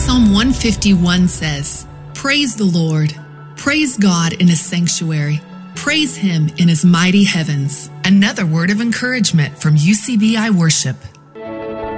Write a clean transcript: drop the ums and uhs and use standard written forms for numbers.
Psalm 151 says, "Praise the Lord. Praise God in his sanctuary. Praise him in his mighty heavens." Another word of encouragement from UCBI Worship.